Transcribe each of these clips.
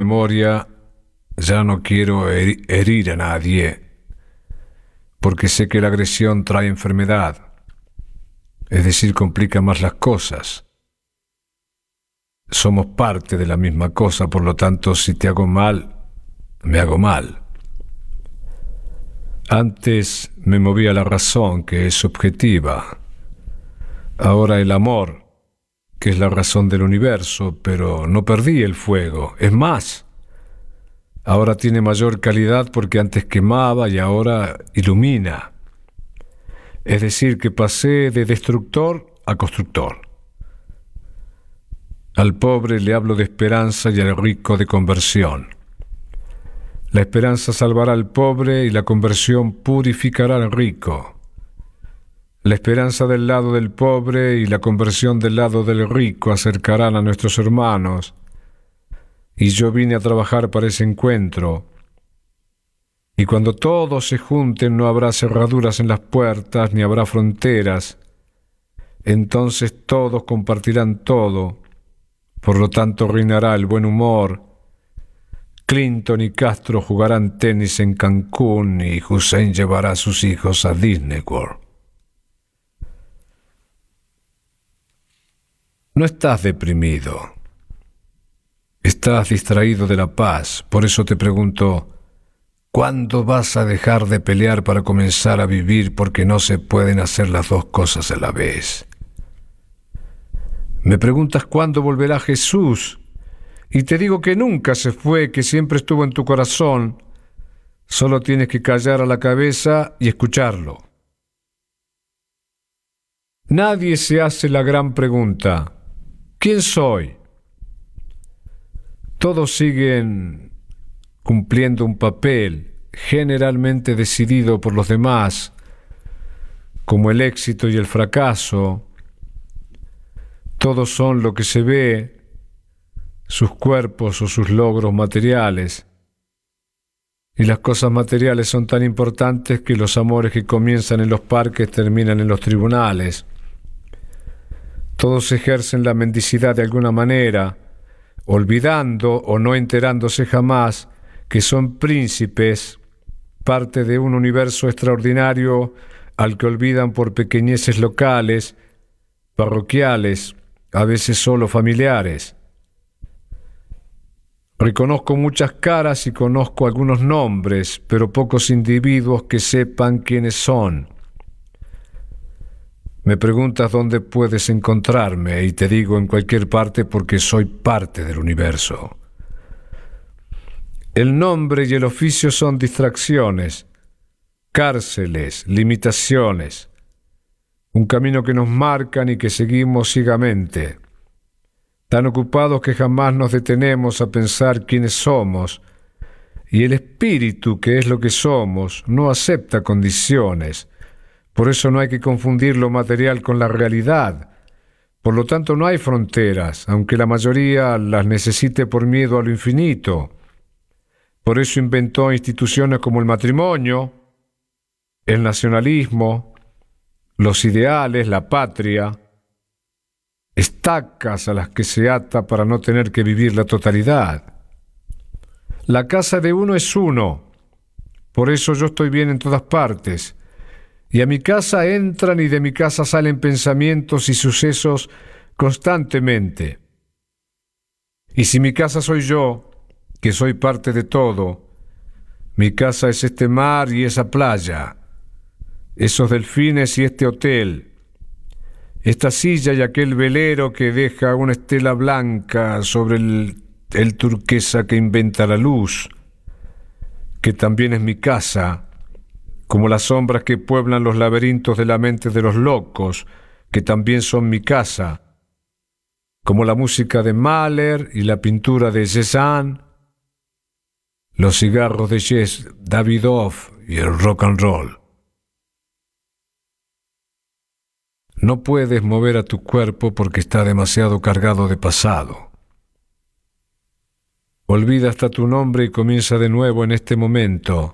memoria, ya no quiero herir a nadie, porque sé que la agresión trae enfermedad, es decir, complica más las cosas. Somos parte de la misma cosa, por lo tanto, si te hago mal, me hago mal. Antes me movía la razón, que es subjetiva. Ahora el amor, que es la razón del universo, pero no perdí el fuego. Es más, ahora tiene mayor calidad porque antes quemaba y ahora ilumina. Es decir, que pasé de destructor a constructor. Al pobre le hablo de esperanza y al rico de conversión. La esperanza salvará al pobre y la conversión purificará al rico. La esperanza del lado del pobre y la conversión del lado del rico acercarán a nuestros hermanos. Y yo vine a trabajar para ese encuentro. Y cuando todos se junten no habrá cerraduras en las puertas ni habrá fronteras. Entonces todos compartirán todo. Por lo tanto reinará el buen humor. Clinton y Castro jugarán tenis en Cancún y Hussein llevará a sus hijos a Disney World. No estás deprimido. Estás distraído de la paz. Por eso te pregunto, ¿cuándo vas a dejar de pelear para comenzar a vivir? Porque no se pueden hacer las dos cosas a la vez. Me preguntas cuándo volverá Jesús. Y te digo que nunca se fue, que siempre estuvo en tu corazón. Solo tienes que callar a la cabeza y escucharlo. Nadie se hace la gran pregunta: ¿quién soy? Todos siguen cumpliendo un papel, generalmente decidido por los demás, como el éxito y el fracaso. Todos son lo que se ve, sus cuerpos o sus logros materiales. Y las cosas materiales son tan importantes que los amores que comienzan en los parques terminan en los tribunales. Todos ejercen la mendicidad de alguna manera, olvidando o no enterándose jamás que son príncipes, parte de un universo extraordinario al que olvidan por pequeñeces locales, parroquiales, a veces solo familiares. Reconozco muchas caras y conozco algunos nombres, pero pocos individuos que sepan quiénes son. Me preguntas dónde puedes encontrarme y te digo en cualquier parte porque soy parte del universo. El nombre y el oficio son distracciones, cárceles, limitaciones, un camino que nos marcan y que seguimos ciegamente, tan ocupados que jamás nos detenemos a pensar quiénes somos, y el espíritu, que es lo que somos, no acepta condiciones. Por eso no hay que confundir lo material con la realidad. Por lo tanto, no hay fronteras, aunque la mayoría las necesite por miedo a lo infinito. Por eso inventó instituciones como el matrimonio, el nacionalismo, los ideales, la patria, estacas a las que se ata para no tener que vivir la totalidad. La casa de uno es uno, por eso yo estoy bien en todas partes, y a mi casa entran y de mi casa salen pensamientos y sucesos constantemente. Y si mi casa soy yo, que soy parte de todo, mi casa es este mar y esa playa, esos delfines y este hotel, esta silla y aquel velero que deja una estela blanca sobre el turquesa que inventa la luz, que también es mi casa, como las sombras que pueblan los laberintos de la mente de los locos, que también son mi casa, como la música de Mahler y la pintura de Cézanne, los cigarros de Jess Davidoff y el rock and roll. No puedes mover a tu cuerpo porque está demasiado cargado de pasado. Olvida hasta tu nombre y comienza de nuevo en este momento.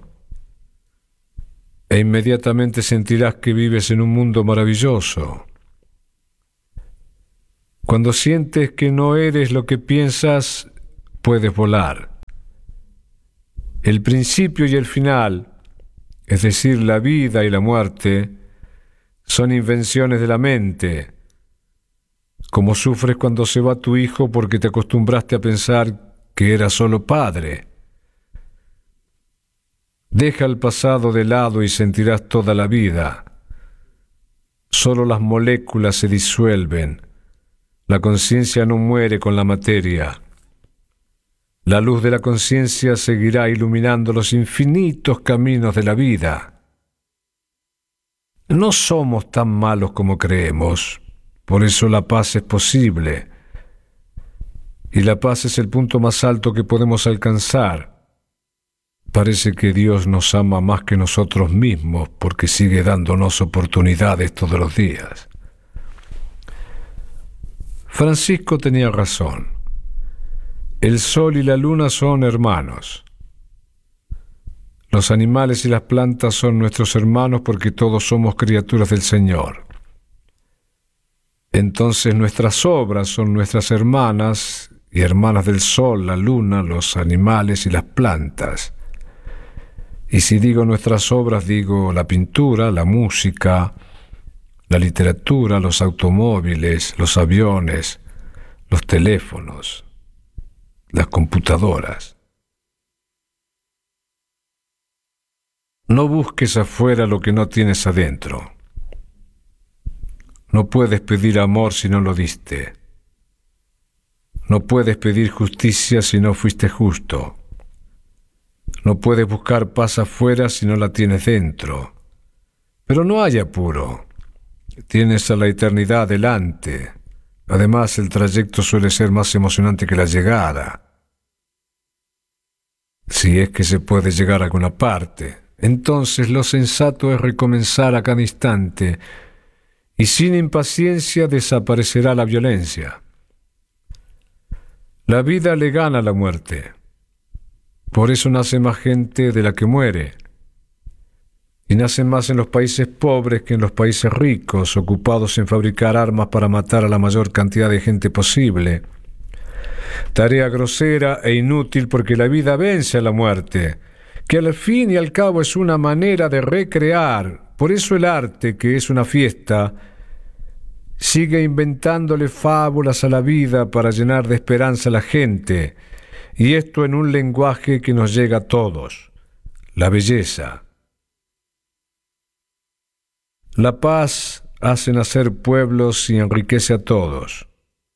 E inmediatamente sentirás que vives en un mundo maravilloso. Cuando sientes que no eres lo que piensas, puedes volar. El principio y el final, es decir, la vida y la muerte, son invenciones de la mente. Como sufres cuando se va tu hijo porque te acostumbraste a pensar que era solo padre. Deja el pasado de lado y sentirás toda la vida. Solo las moléculas se disuelven. La conciencia no muere con la materia. La luz de la conciencia seguirá iluminando los infinitos caminos de la vida. No somos tan malos como creemos, por eso la paz es posible. Y la paz es el punto más alto que podemos alcanzar. Parece que Dios nos ama más que nosotros mismos porque sigue dándonos oportunidades todos los días. Francisco tenía razón. El sol y la luna son hermanos. Los animales y las plantas son nuestros hermanos porque todos somos criaturas del Señor. Entonces nuestras obras son nuestras hermanas y hermanas del sol, la luna, los animales y las plantas. Y si digo nuestras obras, digo la pintura, la música, la literatura, los automóviles, los aviones, los teléfonos, las computadoras. No busques afuera lo que no tienes adentro. No puedes pedir amor si no lo diste. No puedes pedir justicia si no fuiste justo. No puedes buscar paz afuera si no la tienes dentro. Pero no hay apuro. Tienes a la eternidad delante. Además, el trayecto suele ser más emocionante que la llegada. Si es que se puede llegar a alguna parte, entonces lo sensato es recomenzar a cada instante, y sin impaciencia desaparecerá la violencia. La vida le gana a la muerte. Por eso nace más gente de la que muere. Y nacen más en los países pobres que en los países ricos, ocupados en fabricar armas para matar a la mayor cantidad de gente posible. Tarea grosera e inútil porque la vida vence a la muerte, que al fin y al cabo es una manera de recrear. Por eso el arte, que es una fiesta, sigue inventándole fábulas a la vida para llenar de esperanza a la gente, y esto en un lenguaje que nos llega a todos, la belleza. La paz hace nacer pueblos y enriquece a todos.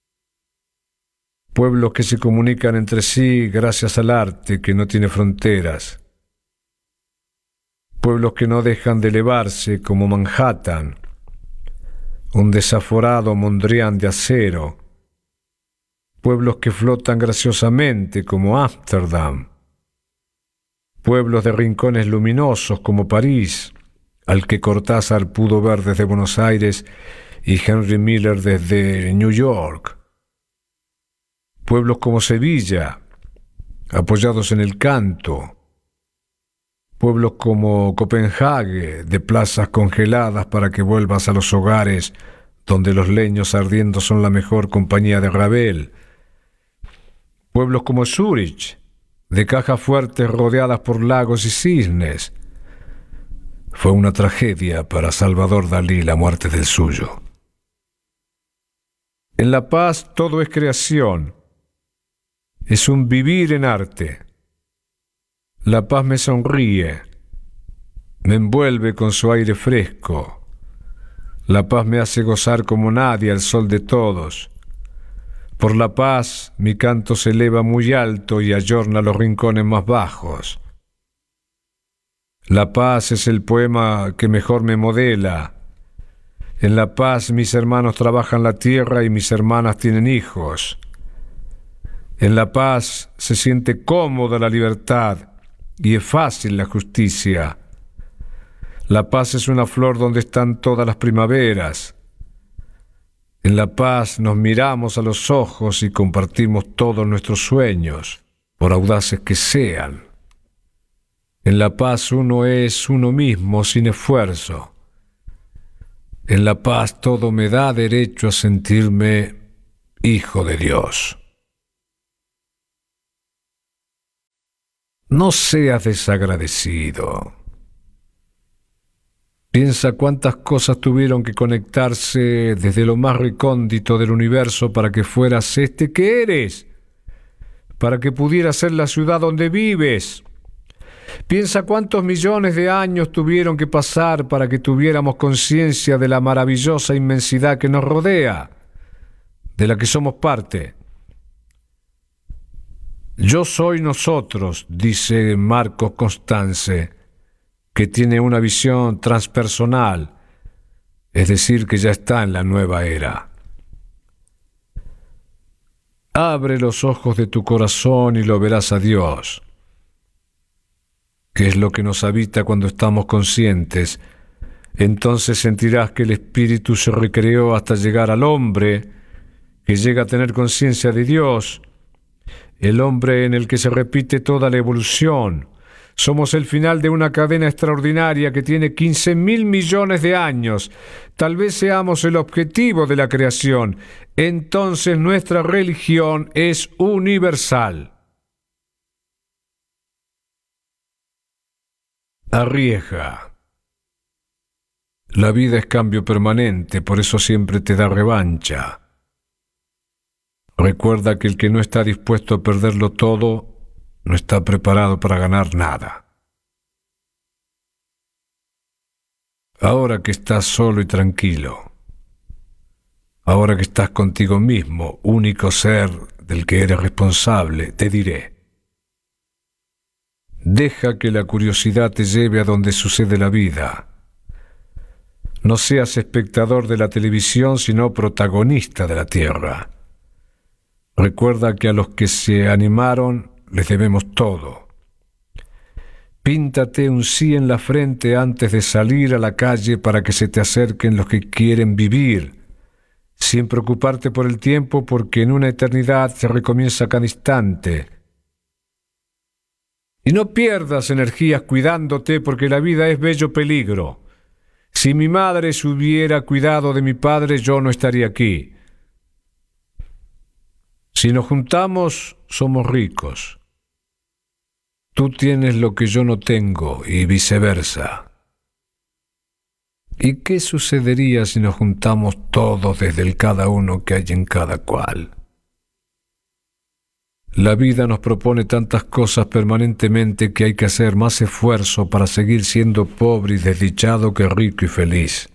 Pueblos que se comunican entre sí gracias al arte que no tiene fronteras. Pueblos que no dejan de elevarse como Manhattan, un desaforado Mondrian de acero. Pueblos que flotan graciosamente como Ámsterdam. Pueblos de rincones luminosos como París, al que Cortázar pudo ver desde Buenos Aires y Henry Miller desde New York. Pueblos como Sevilla, apoyados en el canto. Pueblos como Copenhague, de plazas congeladas para que vuelvas a los hogares donde los leños ardiendo son la mejor compañía de Ravel. Pueblos como Zúrich, de cajas fuertes rodeadas por lagos y cisnes. Fue una tragedia para Salvador Dalí la muerte del suyo. En La Paz todo es creación. Es un vivir en arte. La paz me sonríe, me envuelve con su aire fresco. La paz me hace gozar como nadie al sol de todos. Por la paz mi canto se eleva muy alto y ayorna los rincones más bajos. La paz es el poema que mejor me modela. En la paz mis hermanos trabajan la tierra y mis hermanas tienen hijos. En la paz se siente cómoda la libertad y es fácil la justicia. La paz es una flor donde están todas las primaveras. En la paz nos miramos a los ojos y compartimos todos nuestros sueños, por audaces que sean. En la paz uno es uno mismo sin esfuerzo. En la paz todo me da derecho a sentirme hijo de Dios. No seas desagradecido. Piensa cuántas cosas tuvieron que conectarse desde lo más recóndito del universo para que fueras este que eres, para que pudieras ser la ciudad donde vives. Piensa cuántos millones de años tuvieron que pasar para que tuviéramos conciencia de la maravillosa inmensidad que nos rodea, de la que somos parte. Yo soy nosotros, dice Marcos Constance, que tiene una visión transpersonal, es decir, que ya está en la nueva era. Abre los ojos de tu corazón y lo verás a Dios, que es lo que nos habita cuando estamos conscientes. Entonces sentirás que el espíritu se recreó hasta llegar al hombre, que llega a tener conciencia de Dios, el hombre en el que se repite toda la evolución. Somos el final de una cadena extraordinaria que tiene 15.000 millones de años. Tal vez seamos el objetivo de la creación. Entonces nuestra religión es universal. Arriesga. La vida es cambio permanente, por eso siempre te da revancha. Recuerda que el que no está dispuesto a perderlo todo no está preparado para ganar nada. Ahora que estás solo y tranquilo, ahora que estás contigo mismo, único ser del que eres responsable, te diré: deja que la curiosidad te lleve a donde sucede la vida. No seas espectador de la televisión, sino protagonista de la tierra. Recuerda que a los que se animaron les debemos todo. Píntate un sí en la frente antes de salir a la calle para que se te acerquen los que quieren vivir, sin preocuparte por el tiempo, porque en una eternidad se recomienza cada instante. Y no pierdas energías cuidándote, porque la vida es bello peligro. Si mi madre se hubiera cuidado de mi padre, yo no estaría aquí. Si nos juntamos, somos ricos. Tú tienes lo que yo no tengo y viceversa. ¿Y qué sucedería si nos juntamos todos desde el cada uno que hay en cada cual? La vida nos propone tantas cosas permanentemente que hay que hacer más esfuerzo para seguir siendo pobre y desdichado que rico y feliz.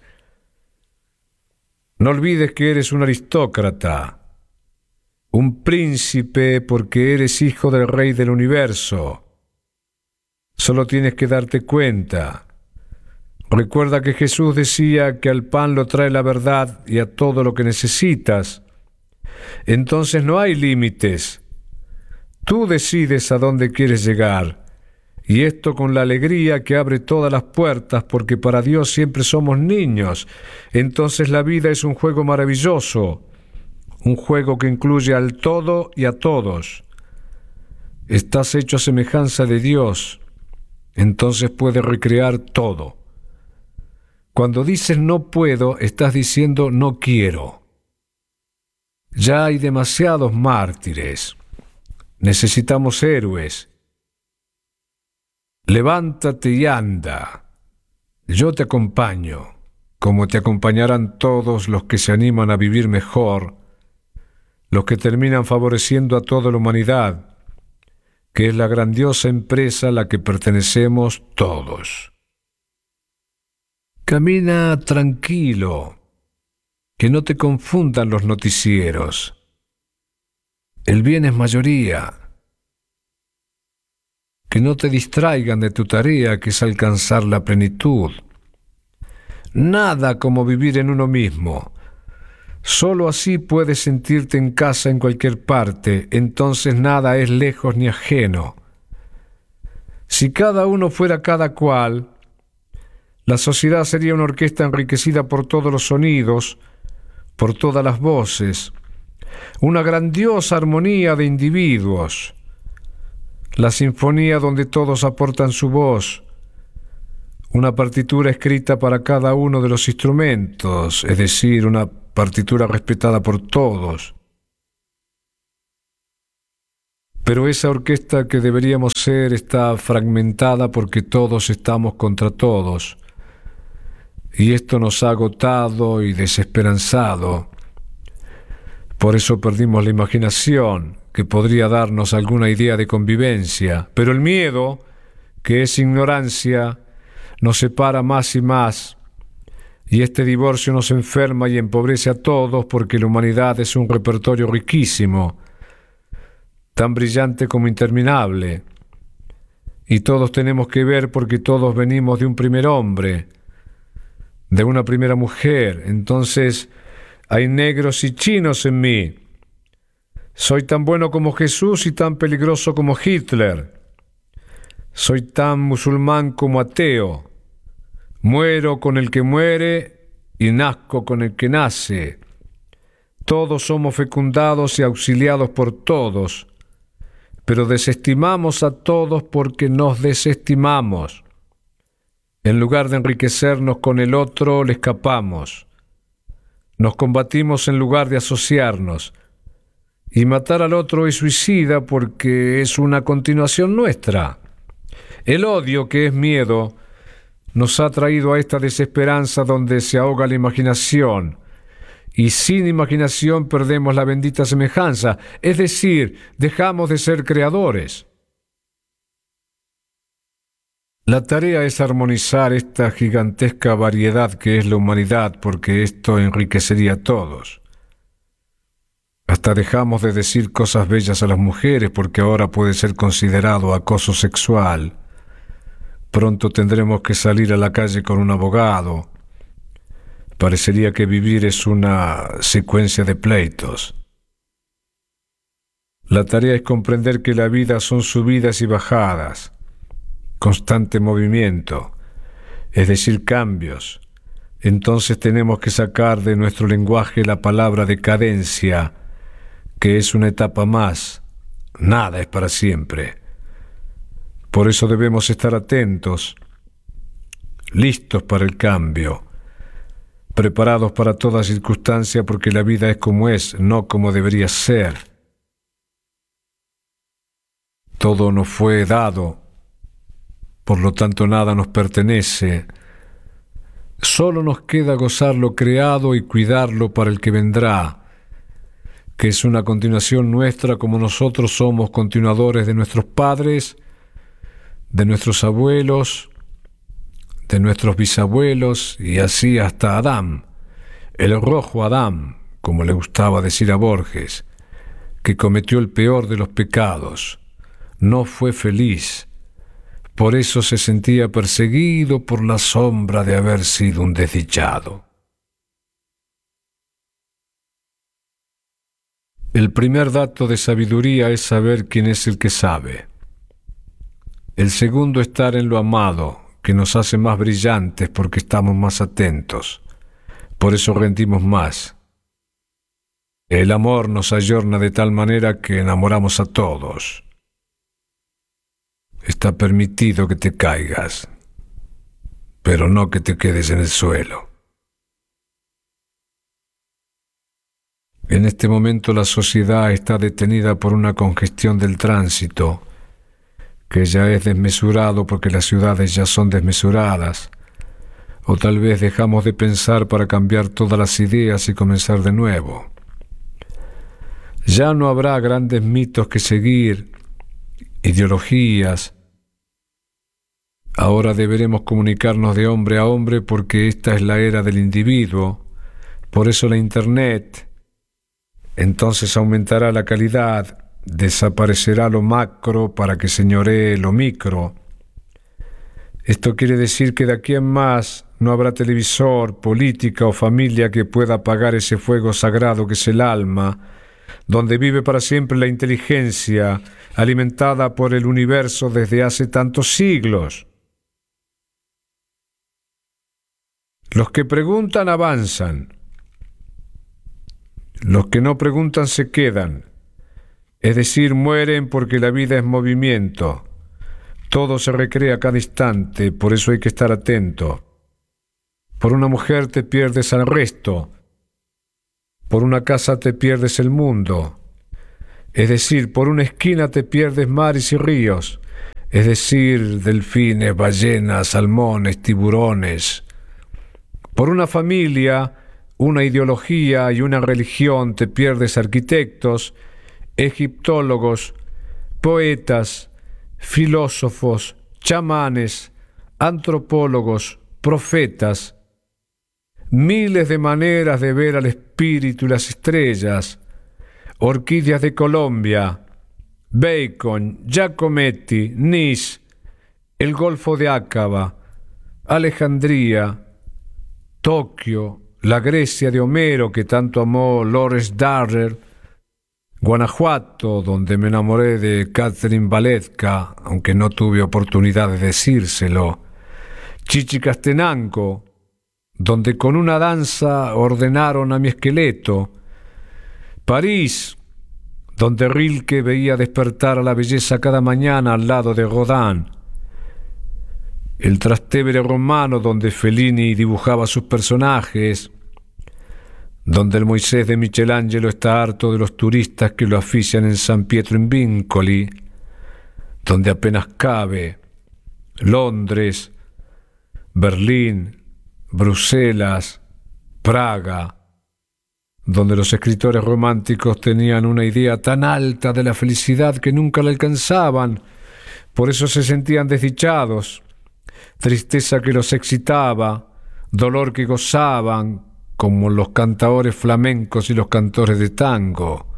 No olvides que eres un aristócrata, un príncipe, porque eres hijo del Rey del Universo. Solo tienes que darte cuenta. Recuerda que Jesús decía que al pan lo trae la verdad y a todo lo que necesitas. Entonces no hay límites. Tú decides a dónde quieres llegar. Y esto con la alegría que abre todas las puertas, porque para Dios siempre somos niños. Entonces la vida es un juego maravilloso, un juego que incluye al todo y a todos. Estás hecho a semejanza de Dios, entonces puedes recrear todo. Cuando dices no puedo, estás diciendo no quiero. Ya hay demasiados mártires. Necesitamos héroes. Levántate y anda. Yo te acompaño, como te acompañarán todos los que se animan a vivir mejor, los que terminan favoreciendo a toda la humanidad, que es la grandiosa empresa a la que pertenecemos todos. Camina tranquilo, que no te confundan los noticieros. El bien es mayoría. Que no te distraigan de tu tarea, que es alcanzar la plenitud. Nada como vivir en uno mismo. Solo así puedes sentirte en casa en cualquier parte, entonces nada es lejos ni ajeno. Si cada uno fuera cada cual, la sociedad sería una orquesta enriquecida por todos los sonidos, por todas las voces, una grandiosa armonía de individuos, la sinfonía donde todos aportan su voz, una partitura escrita para cada uno de los instrumentos, es decir, una partitura respetada por todos. Pero esa orquesta que deberíamos ser está fragmentada porque todos estamos contra todos. Y esto nos ha agotado y desesperanzado. Por eso perdimos la imaginación, que podría darnos alguna idea de convivencia. Pero el miedo, que es ignorancia, nos separa más y más. Y este divorcio nos enferma y empobrece a todos porque la humanidad es un repertorio riquísimo, tan brillante como interminable. Y todos tenemos que ver porque todos venimos de un primer hombre, de una primera mujer. Entonces hay negros y chinos en mí. Soy tan bueno como Jesús y tan peligroso como Hitler. Soy tan musulmán como ateo. Muero con el que muere y nazco con el que nace. Todos somos fecundados y auxiliados por todos, pero desestimamos a todos porque nos desestimamos. En lugar de enriquecernos con el otro, le escapamos. Nos combatimos en lugar de asociarnos. Y matar al otro es suicida porque es una continuación nuestra. El odio, que es miedo, nos ha traído a esta desesperanza donde se ahoga la imaginación. Y sin imaginación perdemos la bendita semejanza, es decir, dejamos de ser creadores. La tarea es armonizar esta gigantesca variedad que es la humanidad, porque esto enriquecería a todos. Hasta dejamos de decir cosas bellas a las mujeres porque ahora puede ser considerado acoso sexual. Pronto tendremos que salir a la calle con un abogado. Parecería que vivir es una secuencia de pleitos. La tarea es comprender que la vida son subidas y bajadas, constante movimiento, es decir, cambios. Entonces tenemos que sacar de nuestro lenguaje la palabra decadencia, que es una etapa más. Nada es para siempre. Por eso debemos estar atentos, listos para el cambio, preparados para toda circunstancia, porque la vida es como es, no como debería ser. Todo nos fue dado, por lo tanto nada nos pertenece. Solo nos queda gozar lo creado y cuidarlo para el que vendrá, que es una continuación nuestra, como nosotros somos continuadores de nuestros padres, de nuestros abuelos, de nuestros bisabuelos, y así hasta Adán, el rojo Adán, como le gustaba decir a Borges, que cometió el peor de los pecados. No fue feliz, por eso se sentía perseguido por la sombra de haber sido un desdichado. El primer dato de sabiduría es saber quién es el que sabe. El segundo, estar en lo amado, que nos hace más brillantes porque estamos más atentos. Por eso rendimos más. El amor nos ayorna de tal manera que enamoramos a todos. Está permitido que te caigas, pero no que te quedes en el suelo. En este momento la sociedad está detenida por una congestión del tránsito, que ya es desmesurado porque las ciudades ya son desmesuradas, o tal vez dejamos de pensar para cambiar todas las ideas y comenzar de nuevo. Ya no habrá grandes mitos que seguir, ideologías. Ahora deberemos comunicarnos de hombre a hombre porque esta es la era del individuo. Por eso la Internet. Entonces aumentará la calidad, desaparecerá lo macro para que señoree lo micro. Esto quiere decir que de aquí en más no habrá televisor, política o familia que pueda apagar ese fuego sagrado que es el alma, donde vive para siempre la inteligencia, alimentada por el universo desde hace tantos siglos. Los que preguntan avanzan. Los que no preguntan se quedan. Es decir, mueren porque la vida es movimiento. Todo se recrea a cada instante, por eso hay que estar atento. Por una mujer te pierdes al resto. Por una casa te pierdes el mundo. es decir, por una esquina te pierdes mares y ríos, es decir, delfines, ballenas, salmones, tiburones. Por una familia, una ideología y una religión te pierdes arquitectos, egiptólogos, poetas, filósofos, chamanes, antropólogos, profetas, miles de maneras de ver al espíritu y las estrellas, orquídeas de Colombia, Bacon, Giacometti, Nice, el Golfo de Áqaba, Alejandría, Tokio, la Grecia de Homero que tanto amó Lawrence Darrell, Guanajuato, donde me enamoré de Catherine Valetka, aunque no tuve oportunidad de decírselo, Chichicastenango, donde con una danza ordenaron a mi esqueleto, París, donde Rilke veía despertar a la belleza cada mañana al lado de Rodin, el Trastevere romano donde Fellini dibujaba sus personajes, donde el Moisés de Michelangelo está harto de los turistas que lo afician en San Pietro in Vincoli, donde apenas cabe, Londres, Berlín, Bruselas, Praga, donde los escritores románticos tenían una idea tan alta de la felicidad que nunca la alcanzaban, por eso se sentían desdichados, tristeza que los excitaba, dolor que gozaban, como los cantadores flamencos y los cantores de tango.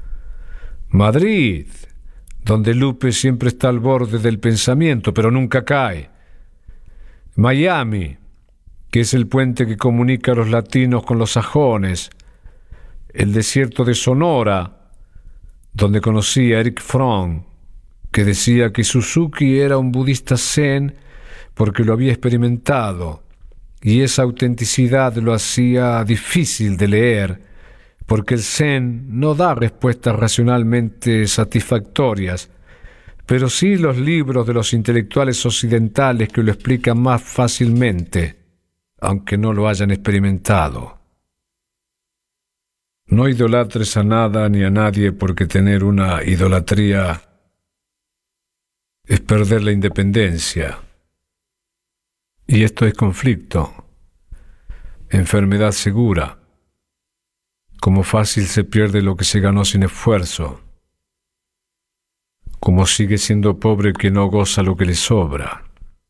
Madrid, donde Lupe siempre está al borde del pensamiento, pero nunca cae. Miami, que es el puente que comunica a los latinos con los sajones. El desierto de Sonora, donde conocí a Eric Fromm, que decía que Suzuki era un budista zen porque lo había experimentado, y esa autenticidad lo hacía difícil de leer, porque el zen no da respuestas racionalmente satisfactorias, pero sí los libros de los intelectuales occidentales que lo explican más fácilmente, aunque no lo hayan experimentado. No idolatres a nada ni a nadie, porque tener una idolatría es perder la independencia. Y esto es conflicto, enfermedad segura, como fácil se pierde lo que se ganó sin esfuerzo, como sigue siendo pobre que no goza lo que le sobra.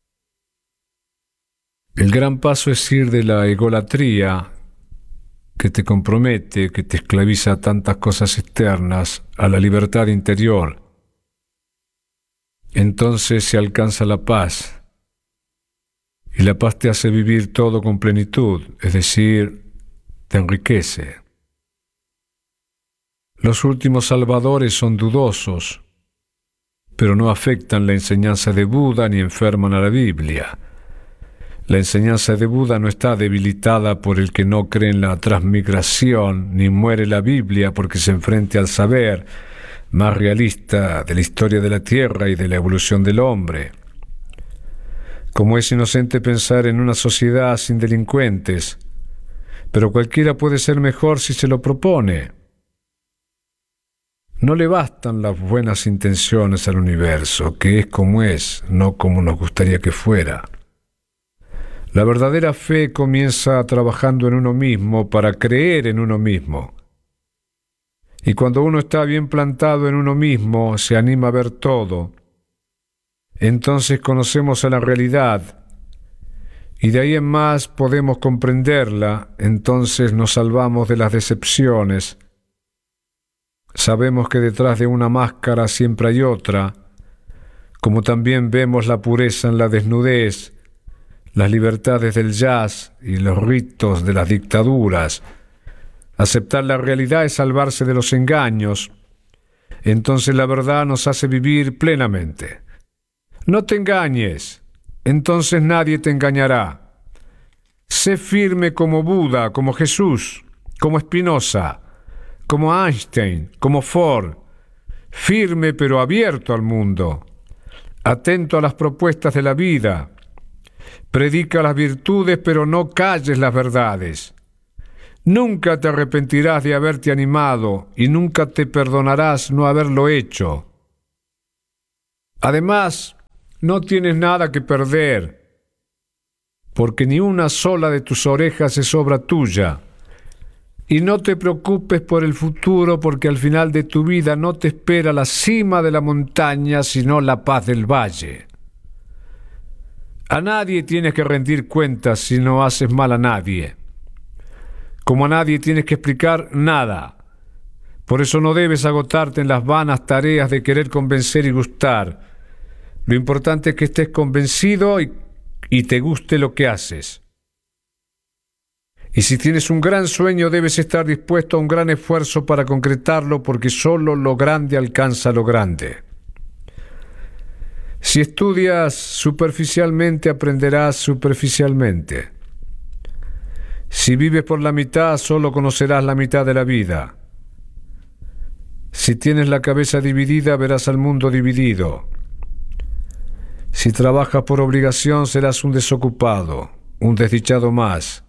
El gran paso es ir de la egolatría, que te compromete, que te esclaviza a tantas cosas externas, a la libertad interior. Entonces se alcanza la paz. Y la paz te hace vivir todo con plenitud, es decir, te enriquece. Los últimos salvadores son dudosos, pero no afectan la enseñanza de Buda ni enferman a la Biblia. La enseñanza de Buda no está debilitada por el que no cree en la transmigración, ni muere la Biblia porque se enfrente al saber más realista de la historia de la Tierra y de la evolución del hombre. Como es inocente pensar en una sociedad sin delincuentes, pero cualquiera puede ser mejor si se lo propone. No le bastan las buenas intenciones al universo, que es como es, no como nos gustaría que fuera. La verdadera fe comienza trabajando en uno mismo para creer en uno mismo. Y cuando uno está bien plantado en uno mismo, se anima a ver todo. Entonces conocemos a la realidad, y de ahí en más podemos comprenderla, entonces nos salvamos de las decepciones. Sabemos que detrás de una máscara siempre hay otra, como también vemos la pureza en la desnudez, las libertades del jazz y los ritos de las dictaduras. Aceptar la realidad es salvarse de los engaños. Entonces la verdad nos hace vivir plenamente. No te engañes, entonces nadie te engañará. Sé firme como Buda, como Jesús, como Spinoza, como Einstein, como Ford. Firme pero abierto al mundo, atento a las propuestas de la vida. Predica las virtudes pero no calles las verdades. Nunca te arrepentirás de haberte animado y nunca te perdonarás no haberlo hecho. Además, no tienes nada que perder, porque ni una sola de tus orejas es obra tuya. Y no te preocupes por el futuro, porque al final de tu vida no te espera la cima de la montaña, sino la paz del valle. A nadie tienes que rendir cuentas si no haces mal a nadie. Como a nadie tienes que explicar nada. Por eso no debes agotarte en las vanas tareas de querer convencer y gustar. Lo importante es que estés convencido y te guste lo que haces. Y si tienes un gran sueño, debes estar dispuesto a un gran esfuerzo para concretarlo, porque solo lo grande alcanza lo grande. Si estudias superficialmente, aprenderás superficialmente. Si vives por la mitad, solo conocerás la mitad de la vida. Si tienes la cabeza dividida, verás al mundo dividido. Si trabajas por obligación, serás un desocupado, un desdichado más.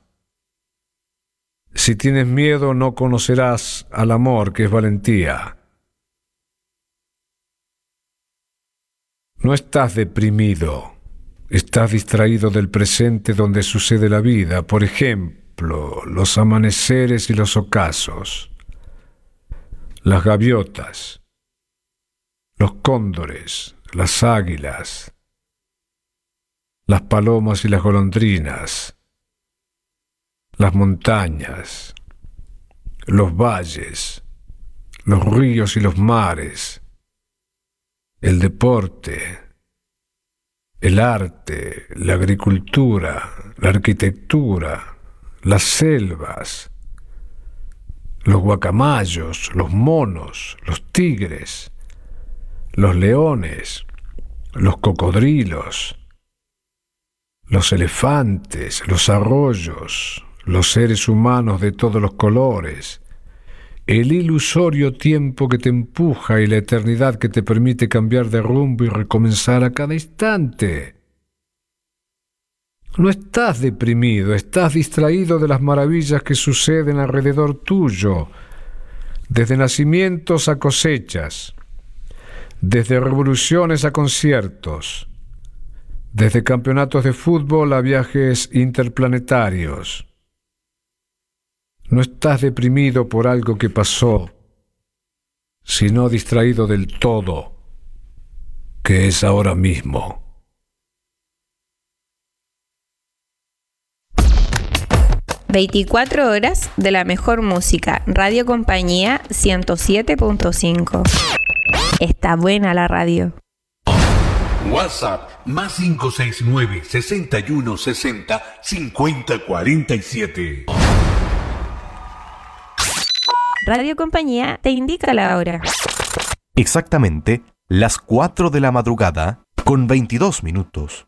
Si tienes miedo, no conocerás al amor, que es valentía. No estás deprimido, estás distraído del presente donde sucede la vida. Por ejemplo, los amaneceres y los ocasos, las gaviotas, los cóndores, las águilas, las palomas y las golondrinas, las montañas, los valles, los ríos y los mares, el deporte, el arte, la agricultura, la arquitectura, las selvas, los guacamayos, los monos, los tigres, los leones, los cocodrilos, los elefantes, los arroyos, los seres humanos de todos los colores, el ilusorio tiempo que te empuja y la eternidad que te permite cambiar de rumbo y recomenzar a cada instante. No estás deprimido, estás distraído de las maravillas que suceden alrededor tuyo, desde nacimientos a cosechas, desde revoluciones a conciertos, desde campeonatos de fútbol a viajes interplanetarios. No estás deprimido por algo que pasó, sino distraído del todo, que es ahora mismo. 24 horas de la mejor música. Radio Compañía 107.5. Está buena la radio. WhatsApp más 569 61 60 50 47. Radio Compañía te indica la hora. Exactamente las 4 de la madrugada con 22 minutos.